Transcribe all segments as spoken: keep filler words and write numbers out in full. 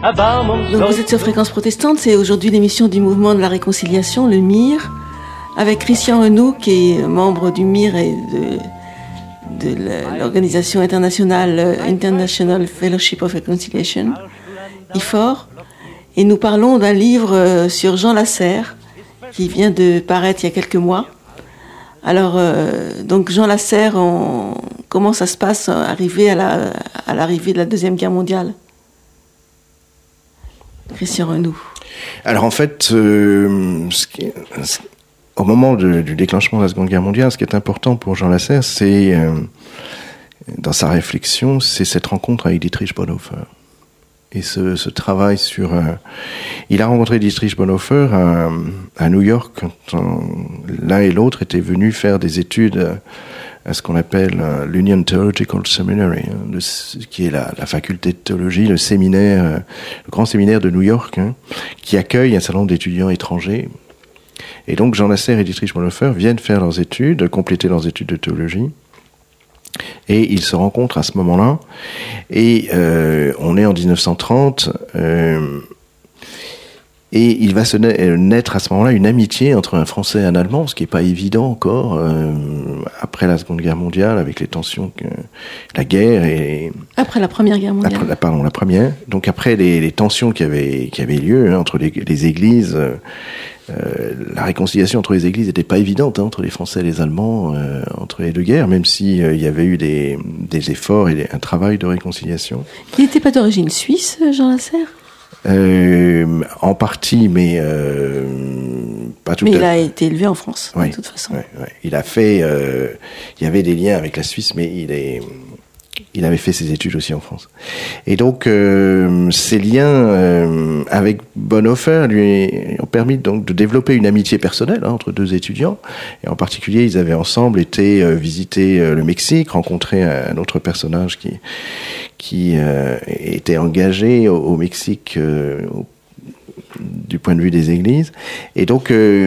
Donc vous êtes sur Fréquence Protestante, c'est aujourd'hui l'émission du Mouvement de la Réconciliation, le M I R, avec Christian Renou, qui est membre du M I R et de, de l'organisation internationale International Fellowship of Reconciliation, I F O R. Et nous parlons d'un livre sur Jean Lasserre, qui vient de paraître il y a quelques mois. Alors, euh, donc Jean Lasserre, on, comment ça se passe arrivé à, la, à l'arrivée de la Deuxième Guerre mondiale ? Christian Renou. Alors en fait, euh, ce qui est, au moment de, du déclenchement de la Seconde Guerre mondiale, ce qui est important pour Jean Lasserre, c'est, euh, dans sa réflexion, c'est cette rencontre avec Dietrich Bonhoeffer. Et ce, ce travail sur... Euh, il a rencontré Dietrich Bonhoeffer à, à New York quand on, l'un et l'autre étaient venus faire des études à ce qu'on appelle euh, l'Union Theological Seminary, hein, le, qui est la, la faculté de théologie, le séminaire, euh, le grand séminaire de New York, hein, qui accueille un certain nombre d'étudiants étrangers. Et donc Jean Lasserre et Dietrich Bonhoeffer viennent faire leurs études, compléter leurs études de théologie. Et ils se rencontrent à ce moment-là. Et euh, on est en dix-neuf cent trente. Euh, et il va se naître à ce moment-là une amitié entre un Français et un Allemand, ce qui n'est pas évident encore, euh, après la Seconde Guerre mondiale, avec les tensions, que, la guerre et... Après la Première Guerre mondiale. Après, pardon, la Première. Donc après les, les tensions qui avaient, qui avaient lieu hein, entre les, les églises... Euh, Euh, la réconciliation entre les églises n'était pas évidente hein, entre les Français et les Allemands euh, entre les deux guerres, même si euh, il y avait eu des, des efforts et des, un travail de réconciliation. Il n'était pas d'origine suisse, Jean Lasserre ? euh, En partie, mais euh, pas tout mais à fait. Mais il a été élevé en France, oui, de toute façon. Oui, oui. Il a fait... Euh, il y avait des liens avec la Suisse, mais il est... Il avait fait ses études aussi en France. Et donc, euh, ces liens euh, avec Bonhoeffer lui ont permis donc de développer une amitié personnelle hein, entre deux étudiants. Et en particulier, ils avaient ensemble été euh, visiter euh, le Mexique, rencontrer un, un autre personnage qui, qui euh, était engagé au, au Mexique euh, au, du point de vue des églises. Et donc... Euh,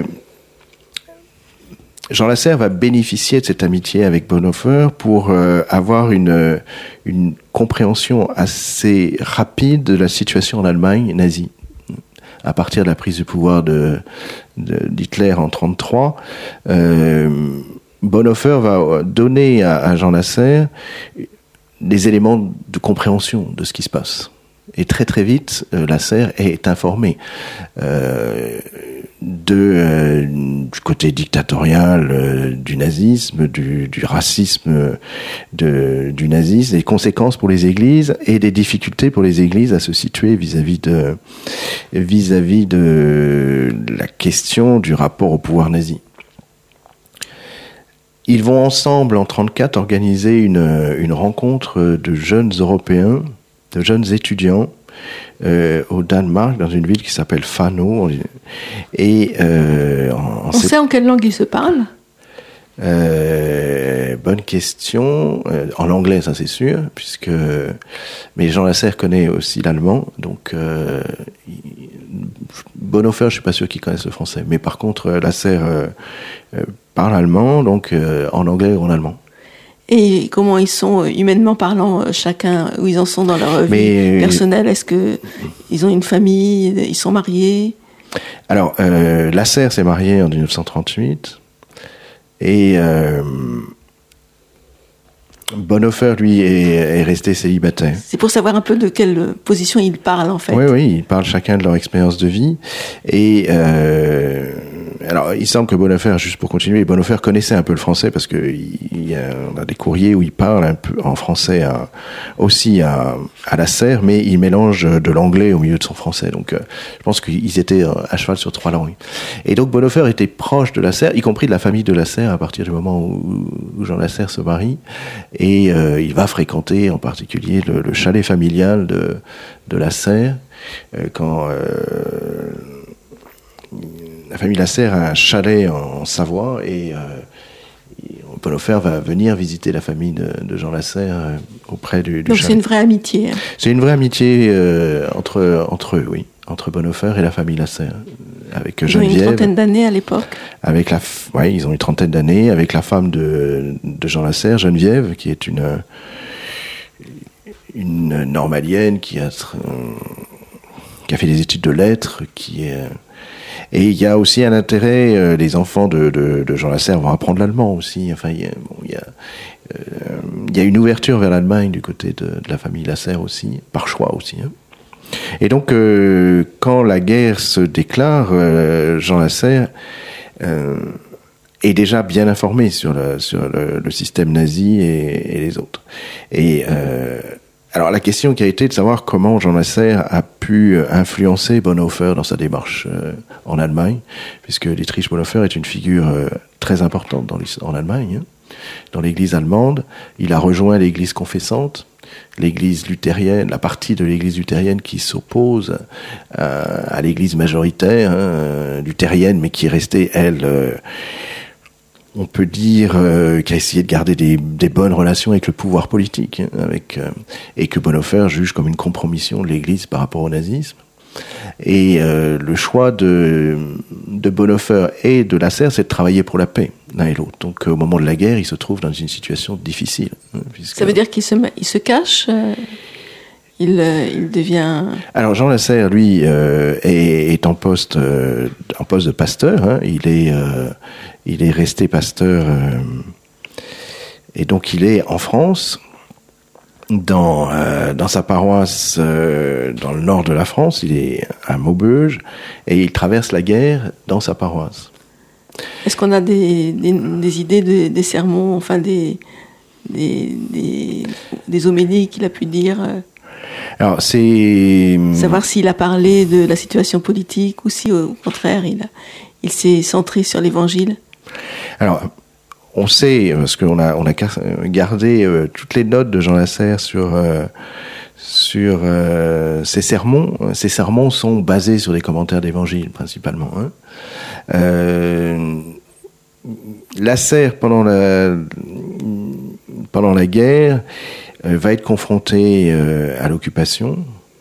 Jean Lasserre va bénéficier de cette amitié avec Bonhoeffer pour euh, avoir une, une compréhension assez rapide de la situation en Allemagne nazie. À partir de la prise du pouvoir de, de, d'Hitler en trente-trois, euh, Bonhoeffer va donner à, à Jean Lasserre des éléments de compréhension de ce qui se passe. Et très très vite, euh, Lasserre est informé euh, de, euh, du côté dictatorial euh, du nazisme, du, du racisme de, du nazisme, des conséquences pour les églises et des difficultés pour les églises à se situer vis-à-vis de, vis-à-vis de la question du rapport au pouvoir nazi. Ils vont ensemble, en trente-quatre, organiser une, une rencontre de jeunes Européens, de jeunes étudiants, euh, au Danemark, dans une ville qui s'appelle Fano. Et, euh, en, On sait... sait en quelle langue ils se parlent ? Euh, bonne question. Euh, en anglais, ça c'est sûr, puisque mais Jean Lasserre connaît aussi l'allemand, donc euh, il... Bonhoeffer, je suis pas sûr qu'il connaisse le français, mais par contre Lasserre euh, euh, parle allemand, donc euh, en anglais ou en allemand. Et comment ils sont, humainement parlant, chacun, où ils en sont dans leur mais, vie personnelle ? Est-ce qu'ils ont une famille ? Ils sont mariés ? Alors, euh, Lasserre s'est marié en dix-neuf cent trente-huit. Et euh, Bonhoeffer, lui, est, est resté célibataire. C'est pour savoir un peu de quelle position ils parlent, en fait. Oui, oui, ils parlent chacun de leur expérience de vie. Et euh, alors, il semble que Bonhoeffer, juste pour continuer, Bonhoeffer connaissait un peu le français parce que il y a, on a des courriers où il parle un peu en français à, aussi à, à Lasserre, mais il mélange de l'anglais au milieu de son français. Donc, euh, je pense qu'ils étaient à cheval sur trois langues. Et donc, Bonhoeffer était proche de Lasserre, y compris de la famille de Lasserre à partir du moment où, où Jean Lasserre se marie. Et euh, il va fréquenter en particulier le, le chalet familial de, de Lasserre euh, quand euh, la famille Lasserre a un chalet en Savoie et, euh, et Bonhoeffer va venir visiter la famille de, de Jean Lasserre euh, auprès du, du Donc chalet. C'est une vraie amitié. Hein. C'est une vraie amitié euh, entre, entre eux, oui, entre Bonhoeffer et la famille Lasserre. Avec ils Geneviève. Ils ont une trentaine d'années à l'époque. Avec la, ouais, ils ont une trentaine d'années avec la femme de, de Jean Lasserre, Geneviève, qui est une une normalienne qui a qui a fait des études de lettres, qui est... Et il y a aussi un intérêt, euh, les enfants de, de, de Jean Lasserre vont apprendre l'allemand aussi. Enfin, il y a, bon, il y a, euh, il y a une ouverture vers l'Allemagne du côté de, de la famille Lasserre aussi, par choix aussi. Hein. Et donc, euh, quand la guerre se déclare, euh, Jean Lasserre euh, est déjà bien informé sur le, sur le, le système nazi et, et les autres. Et euh, alors, la question qui a été de savoir comment Jean Lasserre a pu influencer Bonhoeffer dans sa démarche euh, en Allemagne, puisque Dietrich Bonhoeffer est une figure euh, très importante dans en Allemagne, hein, dans l'église allemande. Il a rejoint l'église confessante, l'église luthérienne, la partie de l'église luthérienne qui s'oppose à, à l'église majoritaire, hein, luthérienne, mais qui est restée, elle... Euh, on peut dire euh, qu'il a essayé de garder des, des bonnes relations avec le pouvoir politique, hein, avec, euh, et que Bonhoeffer juge comme une compromission de l'Église par rapport au nazisme. Et euh, le choix de, de Bonhoeffer et de Lasserre, c'est de travailler pour la paix, l'un et l'autre. Donc au moment de la guerre, il se trouve dans une situation difficile. Hein, puisque... Ça veut dire qu'il se, il se cache euh... Il, euh, il devient... Alors Jean Lasserre, lui, euh, est, est en poste, euh, en poste de pasteur. Hein. Il est, euh, il est resté pasteur, euh, et donc il est en France, dans euh, dans sa paroisse, euh, dans le nord de la France. Il est à Maubeuge et il traverse la guerre dans sa paroisse. Est-ce qu'on a des, des, des idées de, des sermons, enfin des des, des, des homélies qu'il a pu dire? euh... Alors, c'est... Savoir s'il a parlé de la situation politique ou si, au contraire, il, a, il s'est centré sur l'Évangile. Alors, on sait, parce qu'on a, on a gardé euh, toutes les notes de Jean Lasserre sur, euh, sur euh, ses sermons. Ces sermons sont basés sur des commentaires d'Évangile, principalement. Hein. Euh, Lasserre, pendant la, pendant la guerre... va être confronté euh, à l'occupation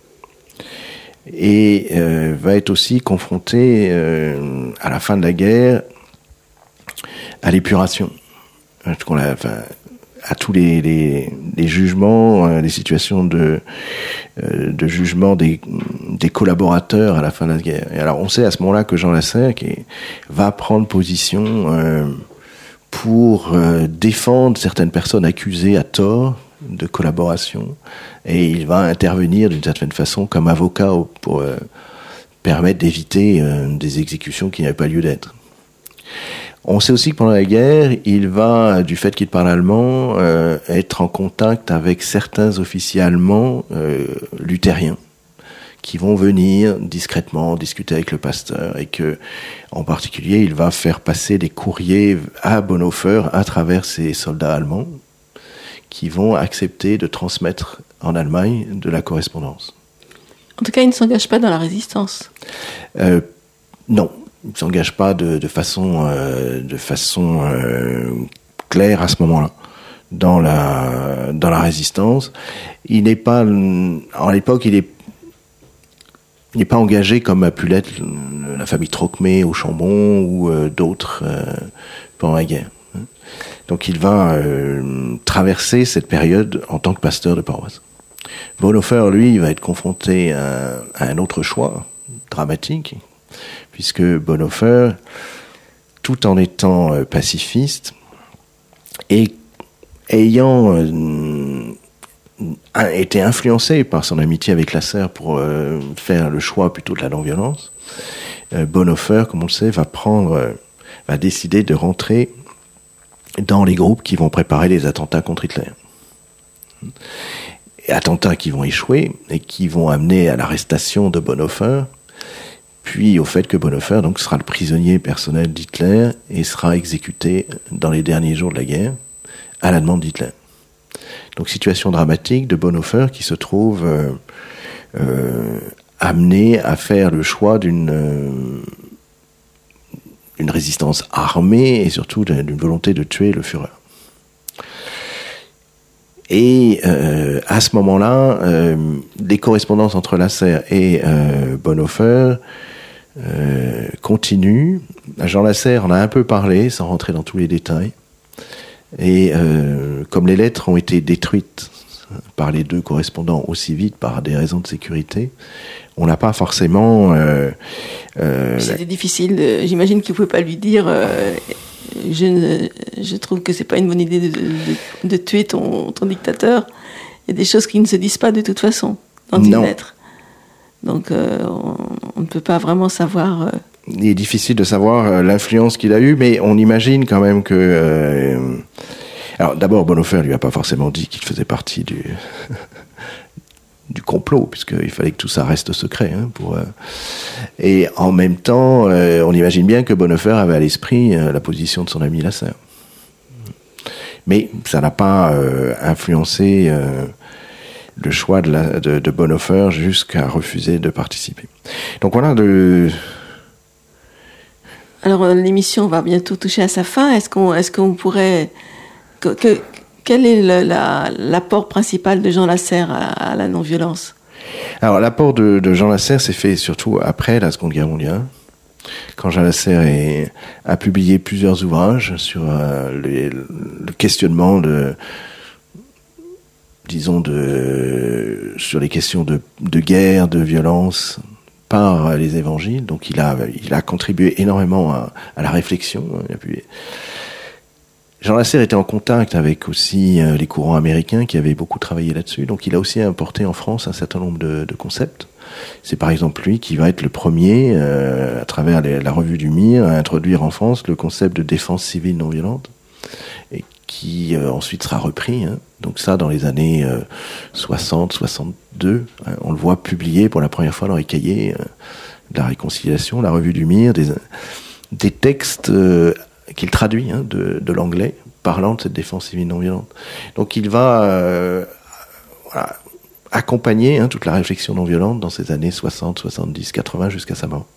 et euh, va être aussi confronté euh, à la fin de la guerre à l'épuration, enfin, à tous les, les, les jugements, euh, les situations de, euh, de jugement des, des collaborateurs à la fin de la guerre. Et alors on sait à ce moment-là que Jean Lasserre qui est, va prendre position euh, pour euh, défendre certaines personnes accusées à tort de collaboration, et il va intervenir d'une certaine façon comme avocat pour euh, permettre d'éviter euh, des exécutions qui n'avaient pas lieu d'être. On sait aussi que pendant la guerre, il va, du fait qu'il parle allemand, euh, être en contact avec certains officiers allemands euh, luthériens qui vont venir discrètement discuter avec le pasteur, et que, en particulier, il va faire passer des courriers à Bonhoeffer à travers ces soldats allemands qui vont accepter de transmettre en Allemagne de la correspondance. En tout cas, il ne s'engage pas dans la résistance. Euh, non, il ne s'engage pas de, de façon, euh, de façon euh, claire à ce moment-là dans la, dans la résistance. Il n'est pas, en l'époque, il est, il n'est pas engagé comme a pu l'être la famille Trocmé au Chambon ou euh, d'autres euh, pendant la guerre. Donc il va euh, traverser cette période en tant que pasteur de paroisse. Bonhoeffer, lui, va être confronté à, à un autre choix dramatique, puisque Bonhoeffer, tout en étant euh, pacifiste et ayant euh, été influencé par son amitié avec Lasserre pour euh, faire le choix plutôt de la non-violence, euh, Bonhoeffer, comme on le sait, va prendre, euh, va décider de rentrer dans les groupes qui vont préparer les attentats contre Hitler. Et attentats qui vont échouer et qui vont amener à l'arrestation de Bonhoeffer, puis au fait que Bonhoeffer donc, sera le prisonnier personnel d'Hitler et sera exécuté dans les derniers jours de la guerre, à la demande d'Hitler. Donc situation dramatique de Bonhoeffer qui se trouve euh, euh, amené à faire le choix d'une... Euh, une résistance armée et surtout d'une volonté de tuer le Führer. Et euh, à ce moment-là, euh, les correspondances entre Lasserre et euh, Bonhoeffer euh, continuent. Jean Lasserre en a un peu parlé, sans rentrer dans tous les détails. Et euh, comme les lettres ont été détruites par les deux correspondants aussi vite par des raisons de sécurité. On n'a pas forcément... Euh, euh, C'était difficile. De, j'imagine qu'il ne pouvait pas lui dire euh, je, ne, je trouve que c'est pas une bonne idée de, de, de tuer ton, ton dictateur. Il y a des choses qui ne se disent pas de toute façon dans une lettre. Donc euh, on, on ne peut pas vraiment savoir... Euh, Il est difficile de savoir euh, l'influence qu'il a eue, mais on imagine quand même que... Euh, alors d'abord, Bonhoeffer lui a pas forcément dit qu'il faisait partie du... du complot, puisqu'il fallait que tout ça reste secret. Hein, pour, euh... Et en même temps, euh, on imagine bien que Bonhoeffer avait à l'esprit euh, la position de son ami Lasserre. Mais ça n'a pas euh, influencé euh, le choix de, la, de, de Bonhoeffer jusqu'à refuser de participer. Donc voilà de... Alors l'émission va bientôt toucher à sa fin. Est-ce qu'on, est-ce qu'on pourrait... Que, que, quel est le, la, l'apport principal de Jean Lasserre à, à la non-violence ? Alors l'apport de, de Jean Lasserre s'est fait surtout après la Seconde Guerre mondiale, quand Jean Lasserre est, a publié plusieurs ouvrages sur euh, les, le questionnement de, disons de, sur les questions de, de guerre, de violence par les évangiles. Donc il a, il a contribué énormément à, à la réflexion. Il a pu... Jean Lasserre était en contact avec aussi euh, les courants américains qui avaient beaucoup travaillé là-dessus. Donc il a aussi importé en France un certain nombre de, de concepts. C'est par exemple lui qui va être le premier, euh, à travers les, la revue du M I R, à introduire en France le concept de défense civile non violente, et qui euh, ensuite sera repris. Hein. Donc ça, dans les années euh, soixante, soixante-deux, hein, on le voit publié pour la première fois dans les cahiers euh, de la réconciliation, la revue du M I R, des, des textes euh, qu'il traduit hein, de, de l'anglais, parlant de cette défense civile non violente. Donc il va euh, voilà, accompagner hein, toute la réflexion non violente dans ces années soixante, soixante-dix, quatre-vingts jusqu'à sa mort.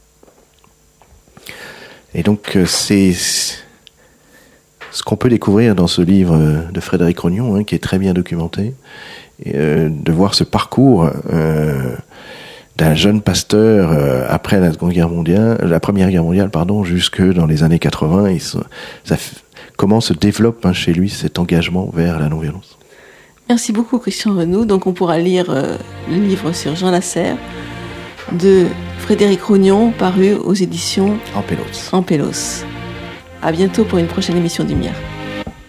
Et donc c'est ce qu'on peut découvrir dans ce livre de Frédéric Rognon, hein, qui est très bien documenté, et, euh, de voir ce parcours euh, d'un jeune pasteur euh, après la Seconde Guerre mondiale, la Première Guerre mondiale, pardon, jusque dans les années quatre-vingts. Et ça, ça, comment se développe hein, chez lui cet engagement vers la non-violence. Merci beaucoup Christian Renoux. Donc on pourra lire euh, le livre sur Jean Lasserre de Frédéric Rognon, paru aux éditions Ampélos. Ampélos. À bientôt pour une prochaine émission du M I R.